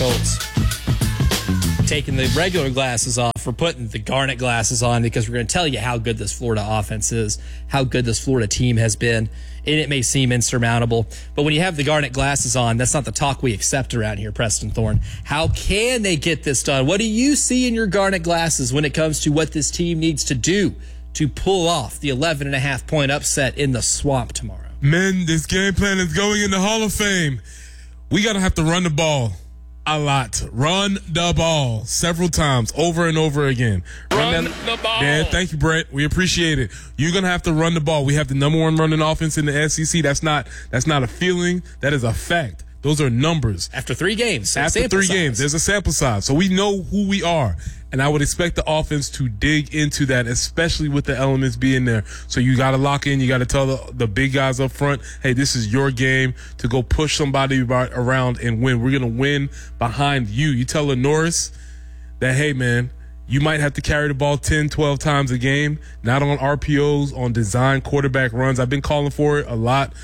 Schultz. Taking the regular glasses off, we're putting the garnet glasses on because we're going to tell you how good this Florida offense is, how good this Florida team has been, and it may seem insurmountable. But when you have the garnet glasses on, that's not the talk we accept around here, Preston Thorne. How can they get this done? What do you see in your garnet glasses when it comes to what this team needs to do to pull off the 11.5-point upset in the Swamp tomorrow? Men, this game plan is going in the Hall of Fame. We got to have to run the ball a lot. Run the ball several times, over and over again. Run the ball. Yeah, thank you, Brett. We appreciate it. You're going to have to run the ball. We have the number one running offense in the SEC. That's not a feeling. That is a fact. Those are numbers. After 3 games. After 3 games, there's a sample size. So we know who we are. And I would expect the offense to dig into that, especially with the elements being there. So you got to lock in. You got to tell the big guys up front, hey, this is your game to go push somebody around and win. We're going to win behind you. You tell Norris that, hey, man, you might have to carry the ball 10, 12 times a game, not on RPOs, on design quarterback runs. I've been calling for it a lot.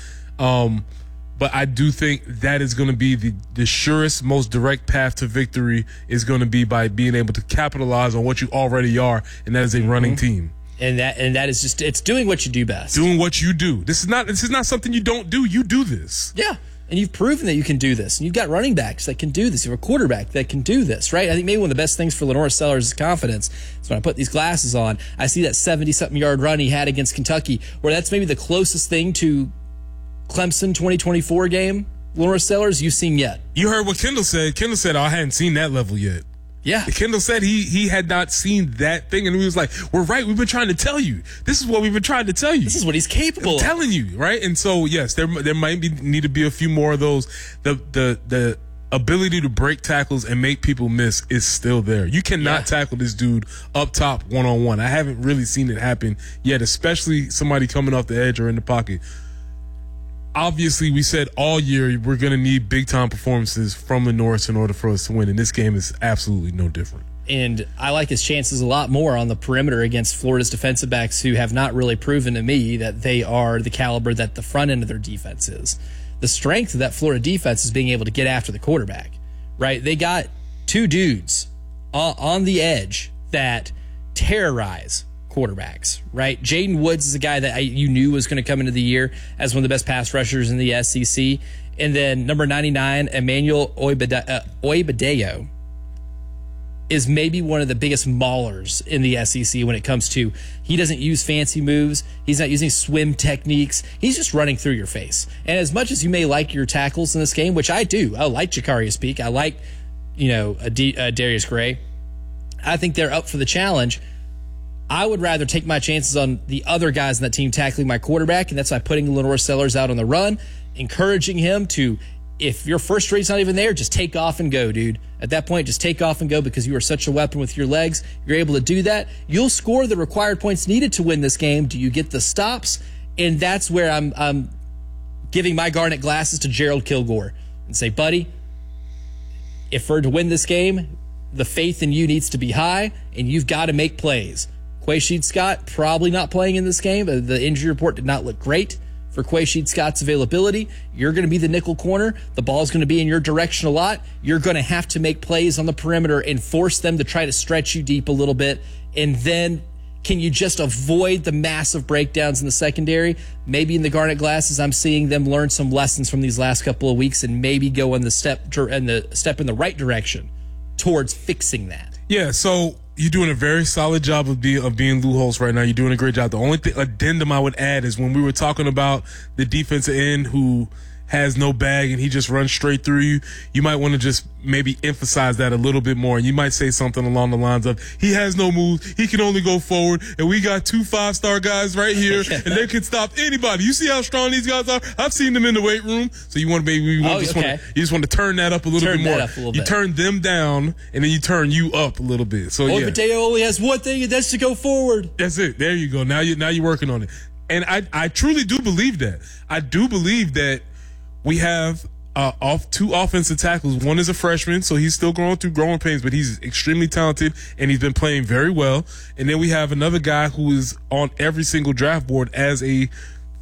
But I do think that is going to be the surest, most direct path to victory is going to be by being able to capitalize on what you already are, and that is a running team. And that is just, it's doing what you do best. Doing what you do. This is not something you don't do. You do this. Yeah. And you've proven that you can do this. And you've got running backs that can do this. You have a quarterback that can do this, right? I think maybe one of the best things for Lenore Sellers is confidence. So when I put these glasses on, I see that 70-something yard run he had against Kentucky, where that's maybe the closest thing to Clemson 2024 game, Lenore Sellers, you've seen yet. You heard what Kendall said. Kendall said, I hadn't seen that level yet. Yeah. Kendall said he had not seen that thing, and he was like, we're right. We've been trying to tell you. This is what we've been trying to tell you. This is what he's capable of. I'm telling you, right? And so, yes, there might need to be a few more of those. The ability to break tackles and make people miss is still there. You cannot tackle this dude up top one-on-one. I haven't really seen it happen yet, especially somebody coming off the edge or in the pocket. Obviously, we said all year we're going to need big-time performances from the Norris in order for us to win, and this game is absolutely no different. And I like his chances a lot more on the perimeter against Florida's defensive backs who have not really proven to me that they are the caliber that the front end of their defense is. The strength of that Florida defense is being able to get after the quarterback, right? They got 2 dudes on the edge that terrorize quarterbacks, right? Jaden Woods is a guy that you knew was going to come into the year as one of the best pass rushers in the SEC. And then number 99, Emmanuel Oibadeo, is maybe one of the biggest maulers in the SEC when it comes to, he doesn't use fancy moves. He's not using swim techniques. He's just running through your face. And as much as you may like your tackles in this game, which I do, I like Jakarius Peak. I like, Darius Gray. I think they're up for the challenge. I would rather take my chances on the other guys in that team tackling my quarterback, and that's by putting Lenore Sellers out on the run, encouraging him to, if your first rate's not even there, just take off and go, dude. At that point, just take off and go because you are such a weapon with your legs. You're able to do that. You'll score the required points needed to win this game. Do you get the stops? And that's where I'm giving my garnet glasses to Gerald Kilgore and say, buddy, if we're to win this game, the faith in you needs to be high, and you've got to make plays. Quaysheed Scott probably not playing in this game. The injury report did not look great for Quaysheed Scott's availability. You're going to be the nickel corner. The ball's going to be in your direction a lot. You're going to have to make plays on the perimeter and force them to try to stretch you deep a little bit. And then can you just avoid the massive breakdowns in the secondary? Maybe in the garnet glasses, I'm seeing them learn some lessons from these last couple of weeks and maybe go in the step in the right direction towards fixing that. Yeah, so you're doing a very solid job of being Lou Holtz right now. You're doing a great job. The only addendum I would add is when we were talking about the defensive end who has no bag and he just runs straight through you, you might want to just maybe emphasize that a little bit more. And you might say something along the lines of, he has no moves, he can only go forward, and we got 2 5-star guys right here, and they can stop anybody. You see how strong these guys are? I've seen them in the weight room. So you want to you just want to turn that up a little bit more. You turn them down, and then you turn you up a little bit. So Mateo only has one thing, and that's to go forward. That's it. There you go. Now you're working on it. And I truly do believe that. I do believe that we have 2 offensive tackles. One is a freshman, so he's still going through growing pains, but he's extremely talented, and he's been playing very well. And then we have another guy who is on every single draft board as a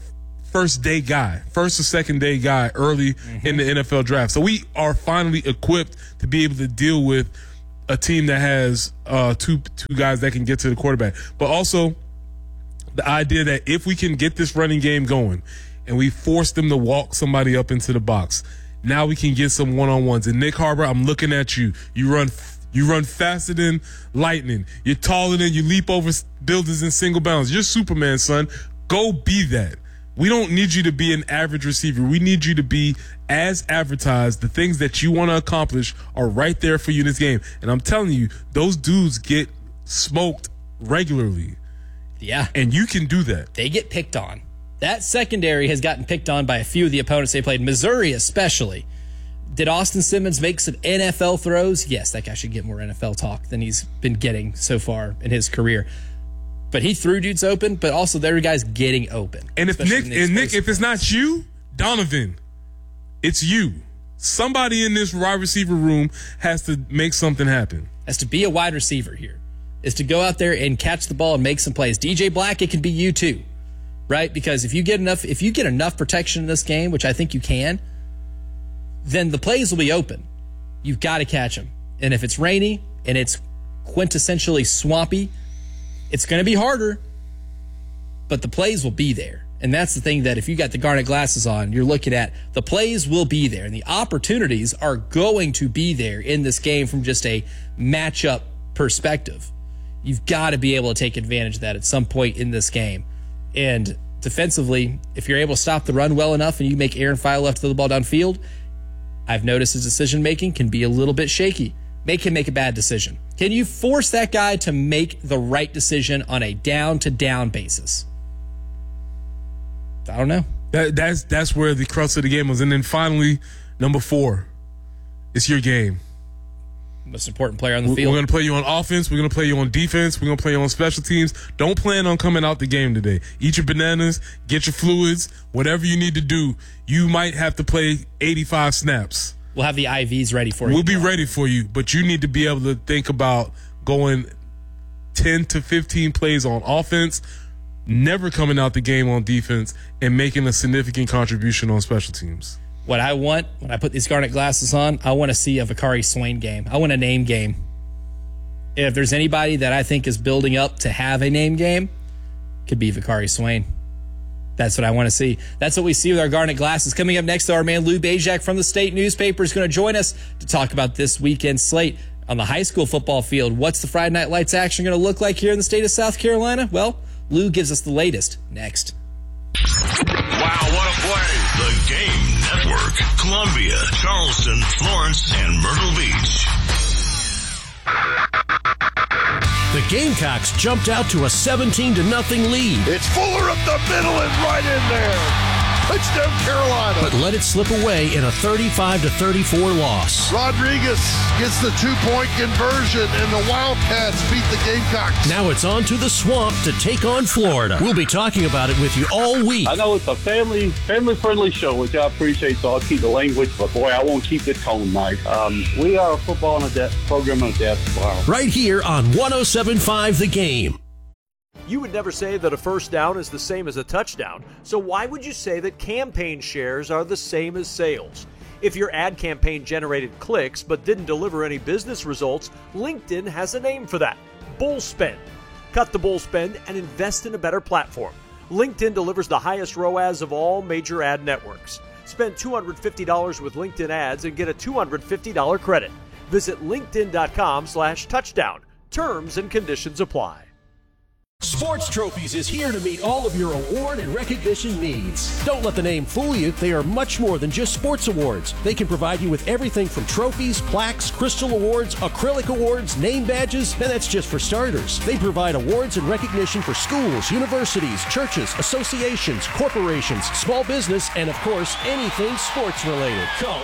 first or second day guy early in the NFL draft. So we are finally equipped to be able to deal with a team that has two guys that can get to the quarterback. But also the idea that if we can get this running game going and we force them to walk somebody up into the box, now we can get some one-on-ones. And Nick Harbor, I'm looking at you. You run faster than lightning. You're taller than, you leap over buildings in single bounds. You're Superman, son. Go be that. We don't need you to be an average receiver. We need you to be as advertised. The things that you want to accomplish are right there for you in this game. And I'm telling you, those dudes get smoked regularly. Yeah. And you can do that. They get picked on. That secondary has gotten picked on by a few of the opponents they played, Missouri especially. Did Austin Simmons make some NFL throws? Yes, that guy should get more NFL talk than he's been getting so far in his career. But he threw dudes open, but also there are guys getting open. And if Nick, if it's not you, Donovan, it's you. Somebody in this wide receiver room has to make something happen. Has to be a wide receiver here. Is to go out there and catch the ball and make some plays. DJ Black, it can be you too, right? Because if you get enough protection in this game, which I think you can, then the plays will be open. You've got to catch them. And if it's rainy and it's quintessentially swampy, it's going to be harder, but the plays will be there. And that's the thing, that if you got the Garnet glasses on, you're looking at the plays will be there and the opportunities are going to be there in this game from just a matchup perspective. You've got to be able to take advantage of that at some point in this game. And defensively, if you're able to stop the run well enough and you make Aaron Fialoft throw the ball downfield, I've noticed his decision-making can be a little bit shaky. Make him make a bad decision. Can you force that guy to make the right decision on a down-to-down basis? I don't know. That's where the crux of the game was. And then finally, number 4, it's your game. Most important player on the field. We're going to play you on offense. We're going to play you on defense. We're going to play you on special teams. Don't plan on coming out the game today. Eat your bananas, get your fluids, whatever you need to do. You might have to play 85 snaps. We'll have the IVs ready for you. We'll be ready for you, but you need to be able to think about going 10 to 15 plays on offense, never coming out the game on defense, and making a significant contribution on special teams. What I want when I put these Garnet glasses on, I want to see a Vakari Swain game. I want a name game. If there's anybody that I think is building up to have a name game, it could be Vakari Swain. That's what I want to see. That's what we see with our Garnet glasses. Coming up next, our man Lou Bezjak from the State Newspaper is going to join us to talk about this weekend slate on the high school football field. What's the Friday Night Lights action going to look like here in the state of South Carolina? Well, Lou gives us the latest next. Wow, what a play. The Game Network. Columbia, Charleston, Florence, and Myrtle Beach. The Gamecocks jumped out to a 17-0 lead. It's Fuller up the middle and right in there. Touchdown, Carolina. But let it slip away in a 35-34 loss. Rodriguez gets the 2-point conversion, and the Wildcats beat the Gamecocks. Now it's on to the Swamp to take on Florida. We'll be talking about it with you all week. I know it's a family-friendly show, which I appreciate, so I'll keep the language, but boy, I won't keep the tone nice. We are a football and a program on a depth. Wow. Right here on 107.5 The Game. You would never say that a first down is the same as a touchdown, so why would you say that campaign shares are the same as sales? If your ad campaign generated clicks but didn't deliver any business results, LinkedIn has a name for that: bull spend. Cut the bull spend and invest in a better platform. LinkedIn delivers the highest ROAS of all major ad networks. Spend $250 with LinkedIn ads and get a $250 credit. Visit linkedin.com/touchdown. Terms and conditions apply. Sports Trophies is here to meet all of your award and recognition needs. Don't let the name fool you. They are much more than just sports awards. They can provide you with everything from trophies, plaques, crystal awards, acrylic awards, name badges, and that's just for starters. They provide awards and recognition for schools, universities, churches, associations, corporations, small business, and of course, anything sports related. Call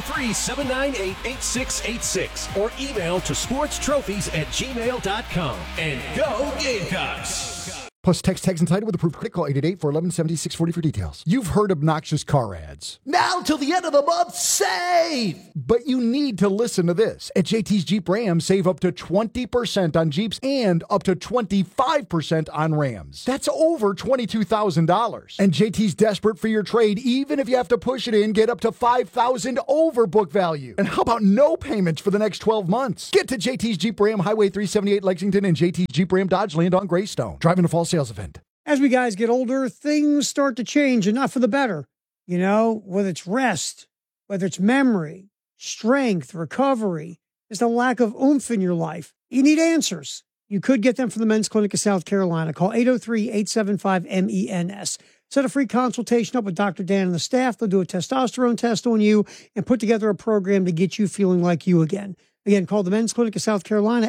803-798-8686 or email to sportstrophies@gmail.com. And go Gamecocks! Plus text tags and title with approved credit. Call 888-411-7640 for details. You've heard obnoxious car ads. Now till the end of the month, save! But you need to listen to this. At JT's Jeep Ram, save up to 20% on Jeeps and up to 25% on Rams. That's over $22,000. And JT's desperate for your trade, even if you have to push it in, get up to $5,000 over book value. And how about no payments for the next 12 months? Get to JT's Jeep Ram, Highway 378 Lexington, and JT's Jeep Ram Dodge Land on Greystone. Driving a fall sales event. As we guys get older, things start to change, and not for the better. You know, whether it's rest, whether it's memory, strength, recovery, there's a lack of oomph in your life. You need answers. You could get them from the Men's Clinic of South Carolina. Call 803-875-MENS. Set a free consultation up with Dr. Dan and the staff. They'll do a testosterone test on you and put together a program to get you feeling like you again. Again, call the Men's Clinic of South Carolina,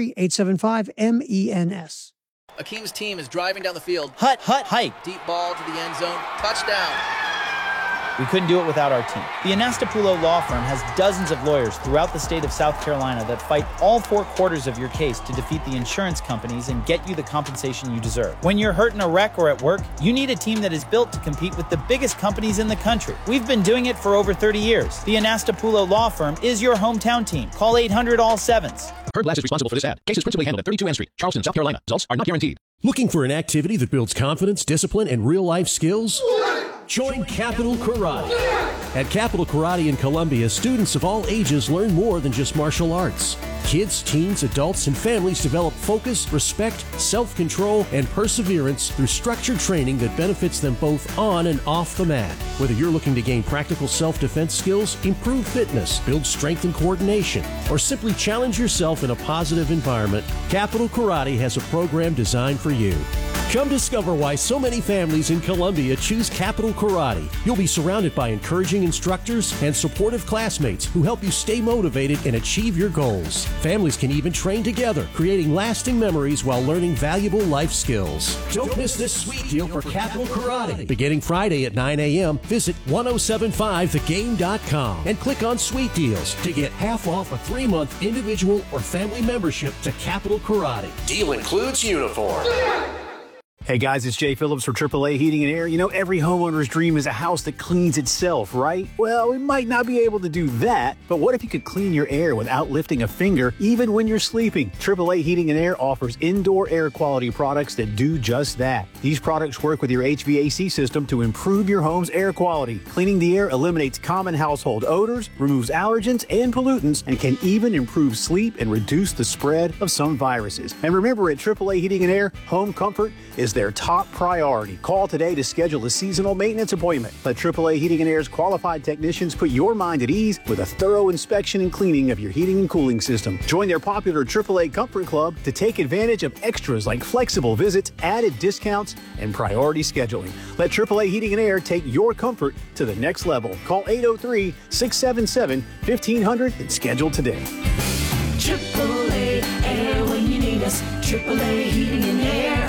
803-875-MENS. Akeem's team is driving down the field. Hut, hike. Deep ball to the end zone. Touchdown. We couldn't do it without our team. The Anastapulo Law Firm has dozens of lawyers throughout the state of South Carolina that fight all 4 quarters of your case to defeat the insurance companies and get you the compensation you deserve. When you're hurt in a wreck or at work, you need a team that is built to compete with the biggest companies in the country. We've been doing it for over 30 years. The Anastapulo Law Firm is your hometown team. Call 800-ALL-7s. Heard Glass is responsible for this ad. Case is principally handled at 32 N Street, Charleston, South Carolina. Results are not guaranteed. Looking for an activity that builds confidence, discipline, and real-life skills? Join Capital Karate. At Capital Karate in Columbia, students of all ages learn more than just martial arts. Kids, teens, adults, and families develop focus, respect, self-control, and perseverance through structured training that benefits them both on and off the mat. Whether you're looking to gain practical self-defense skills, improve fitness, build strength and coordination, or simply challenge yourself in a positive environment, Capital Karate has a program designed for you. Come discover why so many families in Columbia choose Capital Karate. You'll be surrounded by encouraging instructors and supportive classmates who help you stay motivated and achieve your goals. Families can even train together, creating lasting memories while learning valuable life skills. Don't miss this sweet deal for Capital Karate. Beginning Friday at 9 a.m., visit 1075thegame.com and click on Sweet Deals to get half off a 3-month individual or family membership to Capital Karate. Deal includes uniform. Hey guys, it's Jay Phillips for AAA Heating and Air. You know, every homeowner's dream is a house that cleans itself, right? Well, we might not be able to do that, but what if you could clean your air without lifting a finger, even when you're sleeping? AAA Heating and Air offers indoor air quality products that do just that. These products work with your HVAC system to improve your home's air quality. Cleaning the air eliminates common household odors, removes allergens and pollutants, and can even improve sleep and reduce the spread of some viruses. And remember, at AAA Heating and Air, home comfort is their top priority. Call today to schedule a seasonal maintenance appointment. Let AAA Heating and Air's qualified technicians put your mind at ease with a thorough inspection and cleaning of your heating and cooling system. Join their popular AAA Comfort Club to take advantage of extras like flexible visits, added discounts, and priority scheduling. Let AAA Heating and Air take your comfort to the next level. Call 803-677-1500 and schedule today. AAA Air when you need us. AAA Heating and Air.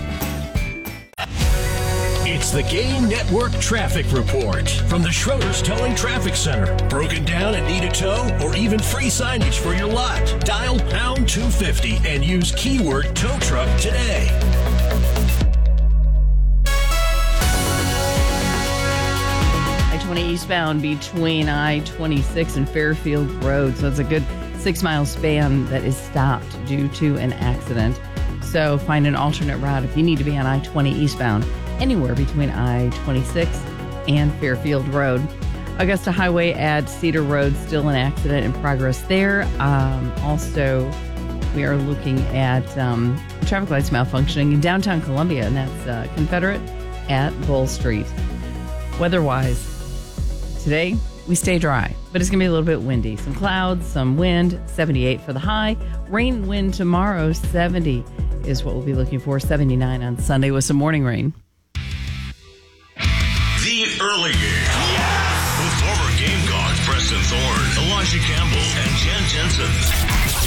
It's the Game Network Traffic Report from the Schroeder's Towing Traffic Center. Broken down and need a tow or even free signage for your lot? Dial pound 250 and use keyword tow truck today. I-20 eastbound between I-26 and Fairfield Road. So it's a good 6-mile span that is stopped due to an accident. So find an alternate route if you need to be on I-20 eastbound. Anywhere between I-26 and Fairfield Road. Augusta Highway at Cedar Road, still an accident in progress there. Also, we are looking at traffic lights malfunctioning in downtown Columbia, and that's Confederate at Bull Street. Weather-wise, today we stay dry, but it's going to be a little bit windy. Some clouds, some wind, 78 for the high. Rain and wind tomorrow, 70 is what we'll be looking for. 79 on Sunday with some morning rain. The Early Game. Yes! With former Gamecocks Preston Thorne, Elijah Campbell, and Jen Jensen.